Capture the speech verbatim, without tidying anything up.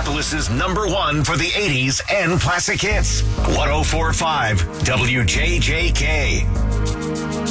Minneapolis' number one for the eighties and classic hits. one oh four point five W J J K.